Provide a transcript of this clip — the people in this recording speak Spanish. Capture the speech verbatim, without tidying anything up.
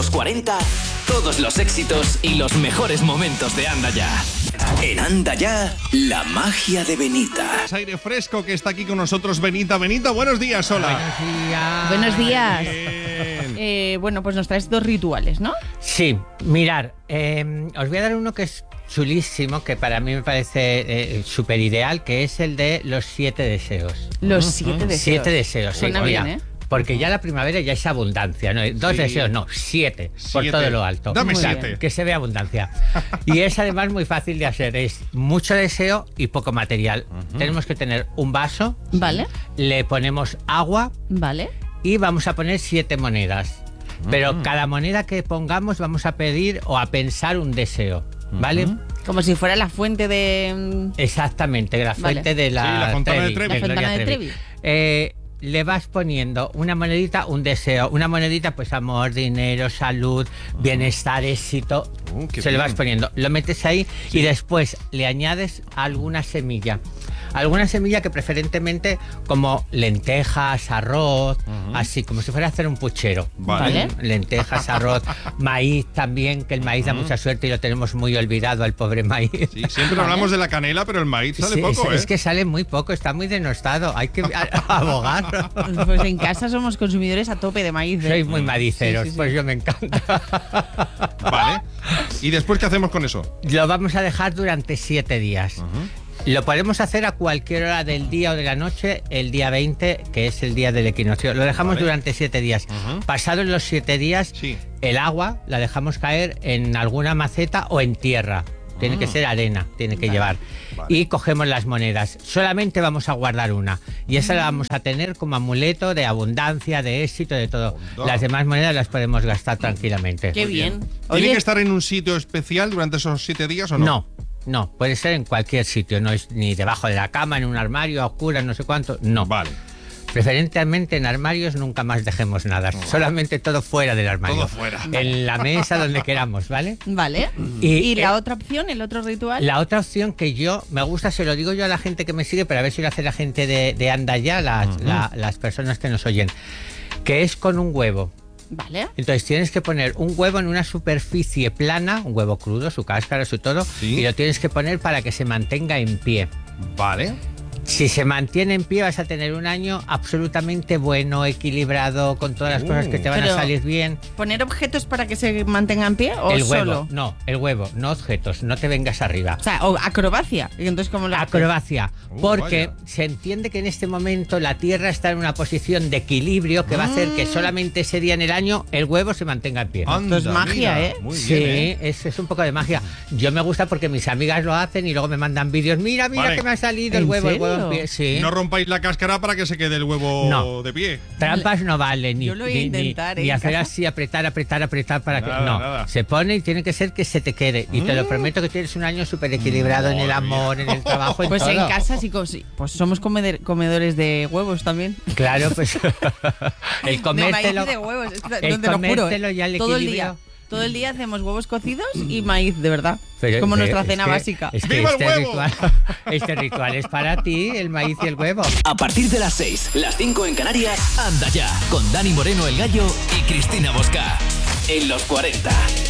los cuarenta, todos los éxitos y los mejores momentos de Anda Ya. En Anda Ya, la magia de Benita. Es aire fresco que está aquí con nosotros Benita. Benita, buenos días, hola. Buenos días. Buenos días. Bien. Eh, bueno, pues nos traes dos rituales, ¿no? Sí, mirar, eh, os voy a dar uno que es chulísimo, que para mí me parece eh, súper ideal, que es el de los siete deseos. Los siete deseos. Siete deseos, sí. Suena Oiga, bien, ¿eh? Porque ya la primavera ya es abundancia, ¿no? Dos Sí. deseos, no, siete, por Siete. todo lo alto. Dame Muy siete. bien. Que se vea abundancia. Y es además muy fácil de hacer, es mucho deseo y poco material. Tenemos que tener un vaso, Vale, le ponemos agua vale. y vamos a poner siete monedas. Pero cada moneda que pongamos vamos a pedir o a pensar un deseo, ¿vale? Como si fuera la fuente de... Exactamente, la fuente Vale. de la, Sí, la fontana de Trevi. La Gloria fontana de Trevi. Eh, le vas poniendo una monedita, un deseo. Una monedita, pues amor, dinero, salud, bienestar, éxito. Uh, qué Se lo bien. vas poniendo. Lo metes ahí y después le añades alguna semilla. Alguna semilla que preferentemente como lentejas, arroz, así como si fuera a hacer un puchero. Vale. Vale. Lentejas, arroz, maíz también, que el maíz da mucha suerte y lo tenemos muy olvidado al pobre maíz. Sí, siempre hablamos de la canela, pero el maíz sale Sí, poco, es, ¿eh? es que sale muy poco, está muy denostado. Hay que a- abogar. Pues en casa somos consumidores a tope de maíz. ¿eh? Sois muy madiceros, Sí, sí, sí. pues yo me encanta. Vale. ¿Y después qué hacemos con eso? Lo vamos a dejar durante siete días. Lo podemos hacer a cualquier hora del día o de la noche, el día veinte, que es el día del equinoccio. Lo dejamos Vale. durante siete días. Pasados los siete días, Sí. el agua la dejamos caer en alguna maceta o en tierra. Tiene que ser arena, tiene que llevar. Vale. Y cogemos las monedas. Solamente vamos a guardar una. Y esa la vamos a tener como amuleto de abundancia, de éxito, de todo. Onda. Las demás monedas las podemos gastar tranquilamente. Qué bien. ¿Tiene Oye, que estar en un sitio especial durante esos siete días o no? No, no, puede ser en cualquier sitio, no es ni debajo de la cama, en un armario, a oscuras, no sé cuánto, no. Vale. Preferentemente en armarios nunca más dejemos nada, solamente todo fuera del armario. Todo fuera. En la mesa, donde queramos, ¿vale? vale. Y, ¿Y, la eh, otra opción, el otro ritual? La otra opción que yo me gusta, se lo digo yo a la gente que me sigue, pero a ver si lo hace la gente de, de Anda Ya, las, la- las personas que nos oyen, que es con un huevo. Vale. Entonces tienes que poner un huevo en una superficie plana, un huevo crudo, su cáscara, su todo, Sí. y lo tienes que poner para que se mantenga en pie. Vale. Si se mantiene en pie vas a tener un año absolutamente bueno, equilibrado, con todas las Uh. cosas que te van Pero- a salir bien. ¿Poner objetos para que se mantengan en pie o El huevo, solo? no, el huevo, no objetos, no te vengas arriba. O sea, o acrobacia. Y entonces, ¿cómo la haces? Acrobacia, Uh, porque vaya. se entiende que en este momento la Tierra está en una posición de equilibrio que va a hacer que solamente ese día en el año el huevo se mantenga en pie. Anda, es magia, mira. ¿eh? Muy Sí, bien, ¿eh? es, es un poco de magia. Yo me gusta porque mis amigas lo hacen y luego me mandan vídeos. Mira, mira Vale. que me ha salido el ¿En huevo, el huevo en serio? pie. Sí. No rompáis la cáscara para que se quede el huevo No. de pie. Trampas no valen, ni, Yo lo voy a ni- ni- intentar, ¿eh? ni en hacer casa. así, apretar, apretar, apretar para Nada, que. No, nada. se pone y tiene que ser que se te quede. Y te lo prometo que tienes un año súper equilibrado en el Madre amor, en el trabajo, en Pues todo. en casa sí, co- sí, pues somos comeder- comedores de huevos también. Claro, pues el De comértelo. maíz y de huevos. Es que el no te lo juro, ¿eh? comértelo ya el Todo el equilibrio. día. Todo el día hacemos huevos cocidos y maíz, de verdad. Pero- Como pero nuestra es cena que- básica. Es que ¡Viva el este, huevo! ritual, este ritual es para ti, el maíz y el huevo. A partir de las seis, las cinco en Canarias, Anda Ya, con Dani Moreno el Gallo y Cristina Bosca. En los cuarenta.